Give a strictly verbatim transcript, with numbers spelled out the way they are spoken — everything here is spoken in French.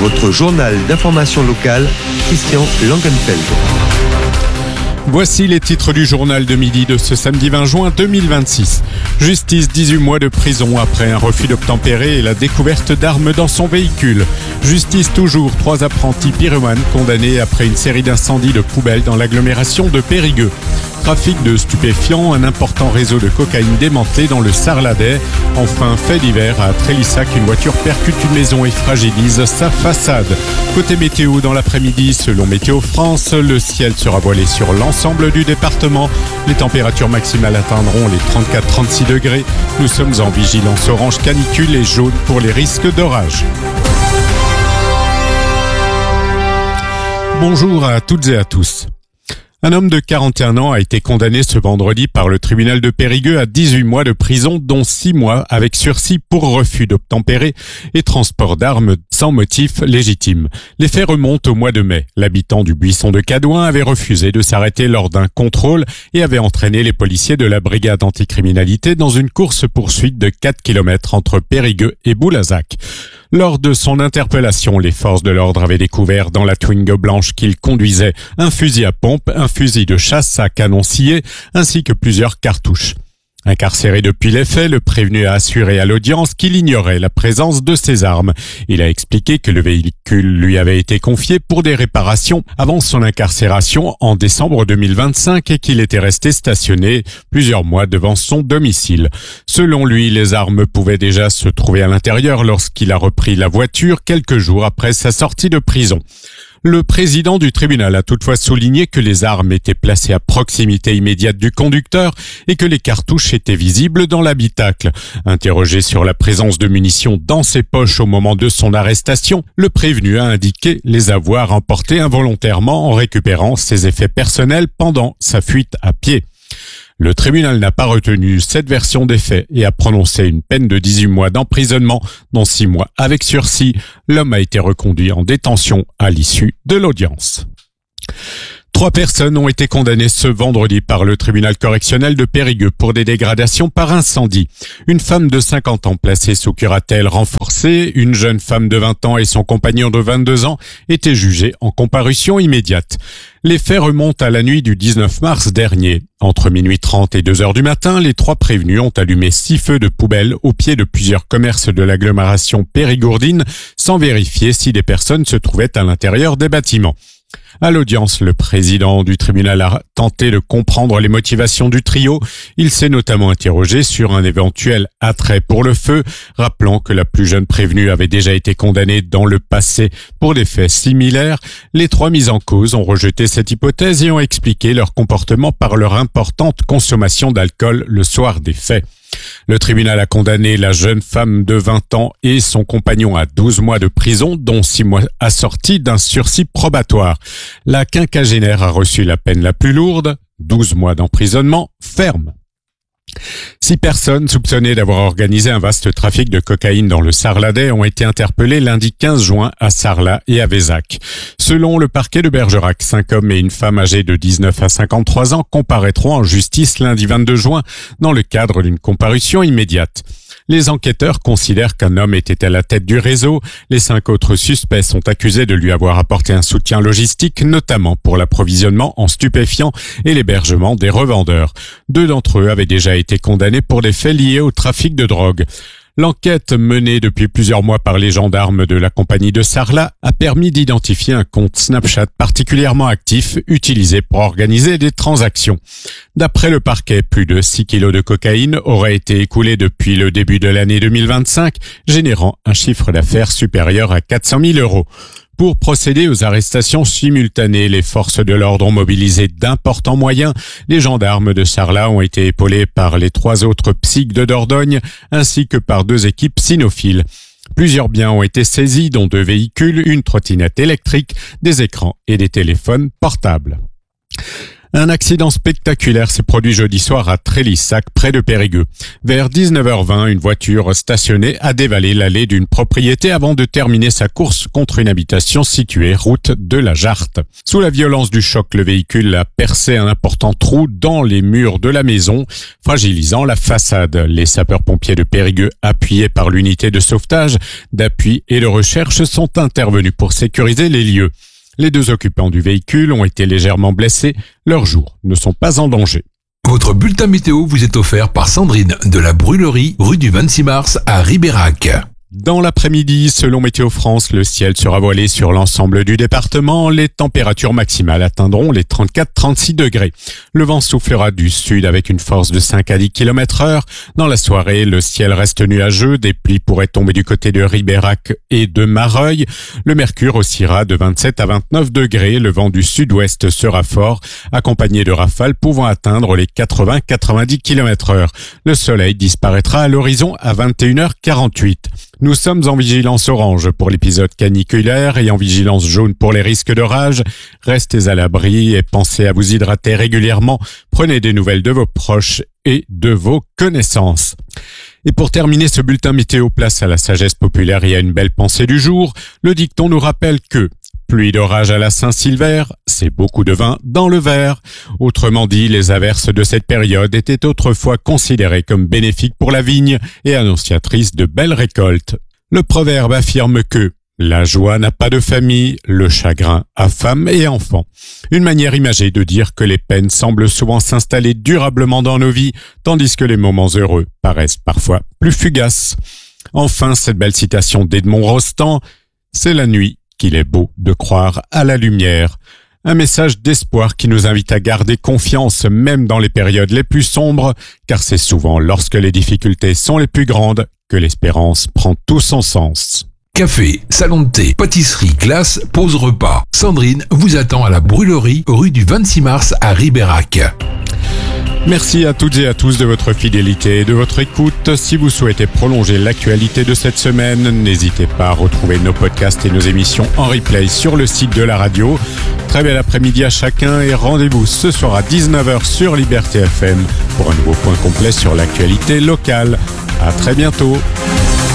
votre journal d'information locale, Christian Langenfeld. Voici les titres du journal de midi de ce samedi vingt juin deux mille vingt-six. Justice, dix-huit mois de prison après un refus d'obtempérer et la découverte d'armes dans son véhicule. Justice toujours, trois apprentis pyromanes condamnés après une série d'incendies de poubelles dans l'agglomération de Périgueux. Trafic de stupéfiants, un important réseau de cocaïne démantelé dans le Sarladais. Enfin, fait divers à Trélissac, une voiture percute une maison et fragilise sa façade. Côté météo, dans l'après-midi, selon Météo France, le ciel sera voilé sur l'ensemble du département. Les températures maximales atteindront les trente-quatre à trente-six degrés. Nous sommes en vigilance orange canicule et jaune pour les risques d'orage. Bonjour à toutes et à tous. Un homme de quarante et un ans a été condamné ce vendredi par le tribunal de Périgueux à dix-huit mois de prison, dont six mois avec sursis pour refus d'obtempérer et transport d'armes sans motif légitime. Les faits remontent au mois de mai. L'habitant du buisson de Cadouin avait refusé de s'arrêter lors d'un contrôle et avait entraîné les policiers de la brigade anticriminalité dans une course-poursuite de quatre kilomètres entre Périgueux et Boulazac. Lors de son interpellation, les forces de l'ordre avaient découvert dans la Twingo blanche qu'il conduisait un fusil à pompe, un fusil de chasse à canon scié, ainsi que plusieurs cartouches. Incarcéré depuis les faits, le prévenu a assuré à l'audience qu'il ignorait la présence de ces armes. Il a expliqué que le véhicule lui avait été confié pour des réparations avant son incarcération en décembre deux mille vingt-cinq et qu'il était resté stationné plusieurs mois devant son domicile. Selon lui, les armes pouvaient déjà se trouver à l'intérieur lorsqu'il a repris la voiture quelques jours après sa sortie de prison. Le président du tribunal a toutefois souligné que les armes étaient placées à proximité immédiate du conducteur et que les cartouches étaient visibles dans l'habitacle. Interrogé sur la présence de munitions dans ses poches au moment de son arrestation, le prévenu a indiqué les avoir emportées involontairement en récupérant ses effets personnels pendant sa fuite à pied. Le tribunal n'a pas retenu cette version des faits et a prononcé une peine de dix-huit mois d'emprisonnement, dont six mois avec sursis. L'homme a été reconduit en détention à l'issue de l'audience. Trois personnes ont été condamnées ce vendredi par le tribunal correctionnel de Périgueux pour des dégradations par incendie. Une femme de cinquante ans placée sous curatelle renforcée, une jeune femme de vingt ans et son compagnon de vingt-deux ans étaient jugés en comparution immédiate. Les faits remontent à la nuit du dix-neuf mars dernier. Entre minuit trente et deux heures du matin, les trois prévenus ont allumé six feux de poubelle au pied de plusieurs commerces de l'agglomération périgourdine sans vérifier si des personnes se trouvaient à l'intérieur des bâtiments. À l'audience, le président du tribunal a tenté de comprendre les motivations du trio. Il s'est notamment interrogé sur un éventuel attrait pour le feu, rappelant que la plus jeune prévenue avait déjà été condamnée dans le passé pour des faits similaires. Les trois mises en cause ont rejeté cette hypothèse et ont expliqué leur comportement par leur importante consommation d'alcool le soir des faits. Le tribunal a condamné la jeune femme de vingt ans et son compagnon à douze mois de prison, dont six mois assortis d'un sursis probatoire. La quinquagénaire a reçu la peine la plus lourde, douze mois d'emprisonnement ferme. Six personnes soupçonnées d'avoir organisé un vaste trafic de cocaïne dans le Sarladais ont été interpellées lundi quinze juin à Sarlat et à Vézac. Selon le parquet de Bergerac, cinq hommes et une femme âgés de dix-neuf à cinquante-trois ans comparaîtront en justice lundi vingt-deux juin dans le cadre d'une comparution immédiate. Les enquêteurs considèrent qu'un homme était à la tête du réseau. Les cinq autres suspects sont accusés de lui avoir apporté un soutien logistique, notamment pour l'approvisionnement en stupéfiants et l'hébergement des revendeurs. Deux d'entre eux avaient déjà été condamnés pour des faits liés au trafic de drogue. L'enquête menée depuis plusieurs mois par les gendarmes de la compagnie de Sarlat a permis d'identifier un compte Snapchat particulièrement actif utilisé pour organiser des transactions. D'après le parquet, plus de six kilos de cocaïne auraient été écoulés depuis le début de l'année deux mille vingt-cinq, générant un chiffre d'affaires supérieur à quatre cent mille euros. Pour procéder aux arrestations simultanées, les forces de l'ordre ont mobilisé d'importants moyens. Les gendarmes de Sarlat ont été épaulés par les trois autres psyches de Dordogne, ainsi que par deux équipes cynophiles. Plusieurs biens ont été saisis, dont deux véhicules, une trottinette électrique, des écrans et des téléphones portables. Un accident spectaculaire s'est produit jeudi soir à Trélissac, près de Périgueux. Vers dix-neuf heures vingt, une voiture stationnée a dévalé l'allée d'une propriété avant de terminer sa course contre une habitation située route de la Jarte. Sous la violence du choc, le véhicule a percé un important trou dans les murs de la maison, fragilisant la façade. Les sapeurs-pompiers de Périgueux, appuyés par l'unité de sauvetage, d'appui et de recherche, sont intervenus pour sécuriser les lieux. Les deux occupants du véhicule ont été légèrement blessés. Leurs jours ne sont pas en danger. Votre bulletin météo vous est offert par Sandrine de la Brûlerie, rue du vingt-six mars à Ribérac. Dans l'après-midi, selon Météo France, le ciel sera voilé sur l'ensemble du département. Les températures maximales atteindront les trente-quatre à trente-six degrés. Le vent soufflera du sud avec une force de cinq à dix kilomètres heure. Dans la soirée, le ciel reste nuageux. Des pluies pourraient tomber du côté de Ribérac et de Mareuil. Le mercure oscillera de vingt-sept à vingt-neuf degrés. Le vent du sud-ouest sera fort, accompagné de rafales pouvant atteindre les quatre-vingts à quatre-vingt-dix kilomètres heure. Le soleil disparaîtra à l'horizon à vingt et une heures quarante-huit. Nous sommes en vigilance orange pour l'épisode caniculaire et en vigilance jaune pour les risques d'orage. Restez à l'abri et pensez à vous hydrater régulièrement. Prenez des nouvelles de vos proches et de vos connaissances. Et pour terminer ce bulletin météo, place à la sagesse populaire et à une belle pensée du jour. Le dicton nous rappelle que pluie d'orage à la Saint-Sylver, c'est beaucoup de vin dans le verre. Autrement dit, les averses de cette période étaient autrefois considérées comme bénéfiques pour la vigne et annonciatrices de belles récoltes. Le proverbe affirme que la joie n'a pas de famille, le chagrin a femme et enfant. Une manière imagée de dire que les peines semblent souvent s'installer durablement dans nos vies, tandis que les moments heureux paraissent parfois plus fugaces. Enfin, cette belle citation d'Edmond Rostand, c'est la nuit qu'il est beau de croire à la lumière. Un message d'espoir qui nous invite à garder confiance même dans les périodes les plus sombres, car c'est souvent lorsque les difficultés sont les plus grandes que l'espérance prend tout son sens. Café, salon de thé, pâtisserie, glace, pause repas. Sandrine vous attend à la Brûlerie, rue du vingt-six mars à Ribérac. Merci à toutes et à tous de votre fidélité et de votre écoute. Si vous souhaitez prolonger l'actualité de cette semaine, n'hésitez pas à retrouver nos podcasts et nos émissions en replay sur le site de la radio. Très bel après-midi à chacun et rendez-vous ce soir à dix-neuf heures sur Liberté F M pour un nouveau point complet sur l'actualité locale. À très bientôt.